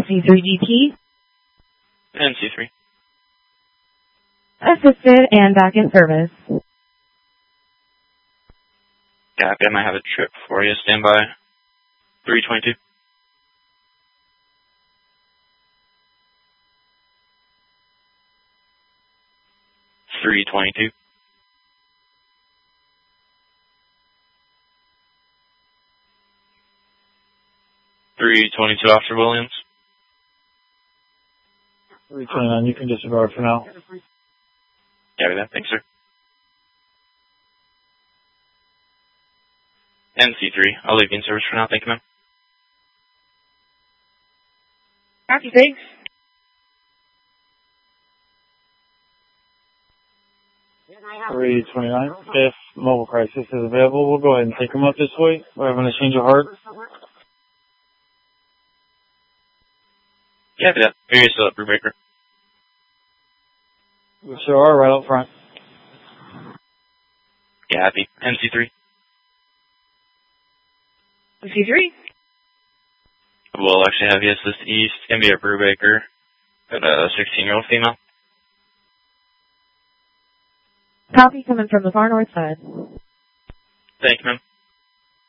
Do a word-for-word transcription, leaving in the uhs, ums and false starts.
C three G T. N C three. Assisted and back in service. Copy, I might have a trip for you. Stand by. three twenty-two. three twenty-two. three twenty-two, Officer Williams. three twenty-nine, you can disregard for now. Copy that. Thanks, sir. N C three, I'll leave you in service for now. Thank you, ma'am. Copy, thanks. three twenty-nine, if mobile crisis is available, we'll go ahead and take them up this way. We're having a change of heart. Copy that. You're still up, Brubaker. We sure are, right up front. Copy. N C three. N C three? We'll actually have you assist east. Gonna be a Brubaker. Got a sixteen-year-old female. Copy, coming from the far north side. Thank you, ma'am.